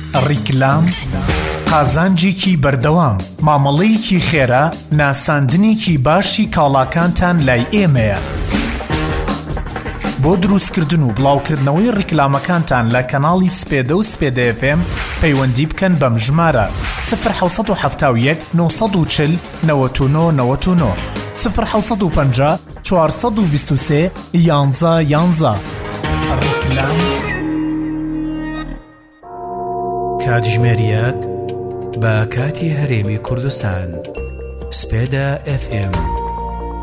ڕیکلام قازانجێکی بەردەوام مامەڵەیەکی خێرا ناساندنێکی باشی کاڵاکانتان لای ئێمەیە. بۆ دروستکردن و بڵاوکردنەوەی ڕیکلامەکانتان لە کەناڵی سپێدە و سپێدە FM پەیوەندی بکەن بەم ژمارە 1970 940 99 99 1950 423 11 11. ڕیکلام کاتژمێریەک بە کاتی هەرێمی کوردستان. سپێدە FM